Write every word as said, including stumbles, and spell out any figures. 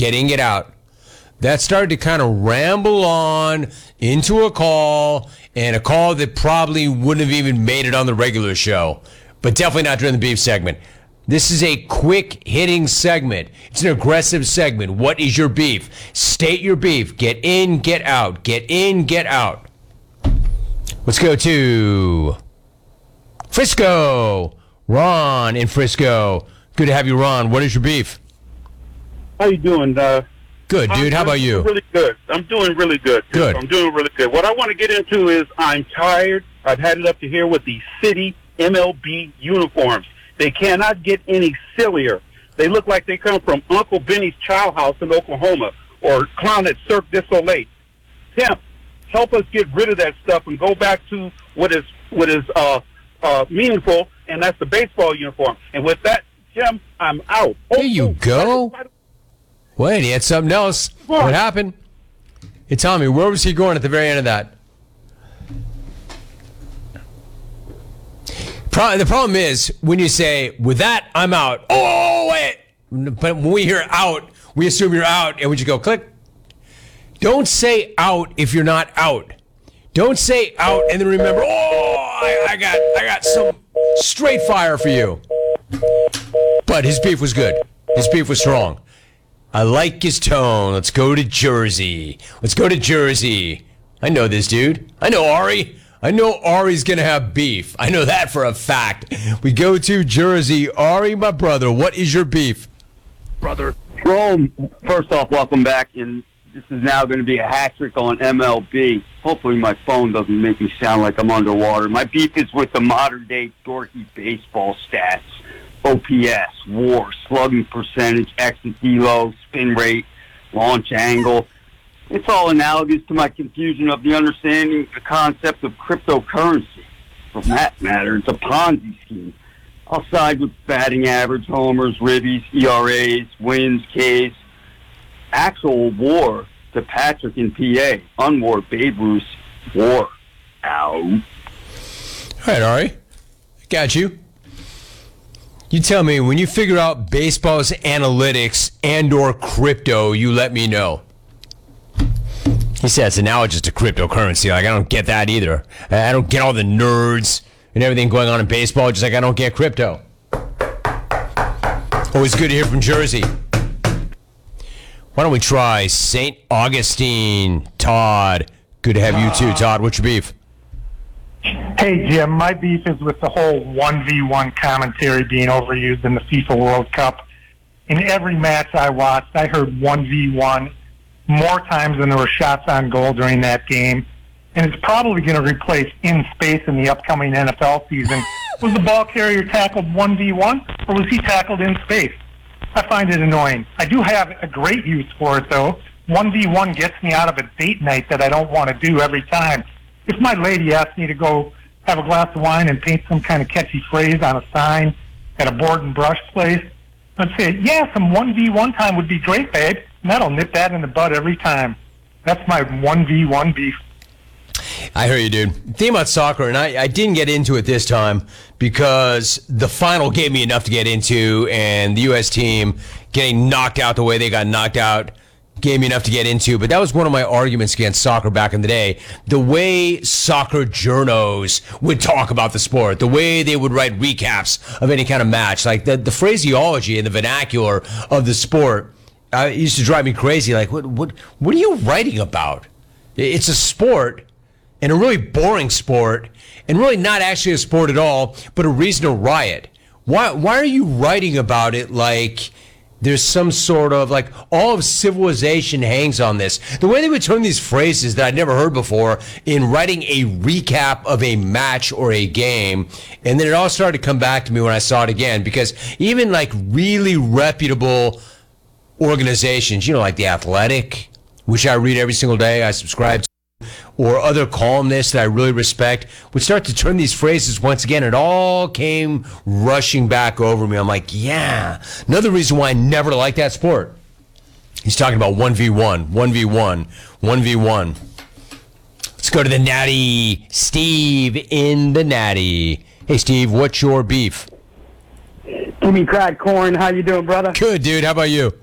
Get in, get out. That started to kind of ramble on into a call, and a call that probably wouldn't have even made it on the regular show, but definitely not during the beef segment. This is a quick hitting segment. It's an aggressive segment. What is your beef? State your beef. Get in, get out. Get in, get out. Let's go to Frisco. Ron in Frisco. Good to have you, Ron. What is your beef? How you doing? Uh, good, dude. I'm, How about you? I'm really good. I'm doing really good. Good. I'm doing really good. What I want to get into is I'm tired. I've had it up to here with the city M L B uniforms. They cannot get any sillier. They look like they come from Uncle Benny's Child House in Oklahoma or clown at Cirque du Soleil. Tim, help us get rid of that stuff and go back to what is what is uh, uh, meaningful, and that's the baseball uniform. And with that, Jim, I'm out. There you go. Wait, he had something else. What happened? Hey, Tommy, where was he going at the very end of that? Pro- the problem is when you say, with that, I'm out. Oh, wait. But when we hear out, we assume you're out, and we just go click. Don't say out if you're not out. Don't say out and then remember, oh, I, I got I got some straight fire for you. But his beef was good. His beef was strong. I like his tone. Let's go to Jersey. Let's go to Jersey. I know this dude. I know Ari. I know Ari's going to have beef. I know that for a fact. We go to Jersey. Ari, my brother, what is your beef? Brother. Rome, first off, welcome back. And this is now going to be a hat trick on M L B. Hopefully my phone doesn't make me sound like I'm underwater. My beef is with the modern-day dorky baseball stats. O P S, WAR, slugging percentage, exit velo, spin rate, launch angle. It's all analogous to my confusion of the understanding the concept of cryptocurrency. For that matter, it's a Ponzi scheme. I'll side with batting average, homers, ribbies, E R As, wins, Ks. Actual WAR to Patrick in P A. Unwar Babe Ruth. WAR. Ow. All right, Ari. I got you. You tell me, when you figure out baseball's analytics and or crypto, you let me know. He said it's analogous to cryptocurrency. Like, I don't get that either. I don't get all the nerds and everything going on in baseball, just like I don't get crypto. Always good to hear from Jersey. Why don't we try Saint Augustine? Todd. Good to have you too, Todd. What's your beef? Hey, Jim, my beef is with the whole one v one commentary being overused in the FIFA World Cup. In every match I watched, I heard one v one more times than there were shots on goal during that game. And it's probably going to replace in space in the upcoming N F L season. Was the ball carrier tackled one v one, or was he tackled in space? I find it annoying. I do have a great use for it, though. one v one gets me out of a date night that I don't want to do every time. If my lady asks me to go have a glass of wine and paint some kind of catchy phrase on a sign at a board and brush place, I'd say, yeah, some one v one time would be great, babe. And that'll nip that in the bud every time. That's my one v one beef. I hear you, dude. Thing about soccer, and I, I didn't get into it this time because the final gave me enough to get into, and the U S team getting knocked out the way they got knocked out gave me enough to get into. But that was one of my arguments against soccer back in the day. The way soccer journos would talk about the sport, the way they would write recaps of any kind of match, like the, the phraseology and the vernacular of the sport, uh, it used to drive me crazy. Like, what, what, what are you writing about? It's a sport, and a really boring sport, and really not actually a sport at all, but a reason to riot. Why, why are you writing about it like there's some sort of, like, all of civilization hangs on this? The way they would turn these phrases that I'd never heard before in writing a recap of a match or a game, and then it all started to come back to me when I saw it again, because even, like, really reputable organizations, you know, like The Athletic, which I read every single day, I subscribe to, or other columnists that I really respect, would start to turn these phrases once again. It all came rushing back over me. I'm like, yeah. Another reason why I never liked that sport. He's talking about one v one, one v one, one v one. Let's go to the Natty. Steve in the Natty. Hey, Steve, what's your beef? Jimmy Crack Corn, how you doing, brother? Good, dude. How about you?